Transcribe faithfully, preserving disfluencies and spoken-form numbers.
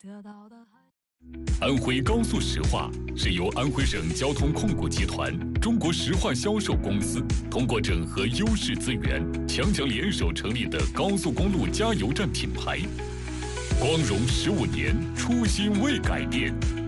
安徽高速石化是由安徽省交通控股集团、中国石化销售公司通过整合优势资源，强强联手成立的高速公路加油站品牌。光荣十五年，初心未改变。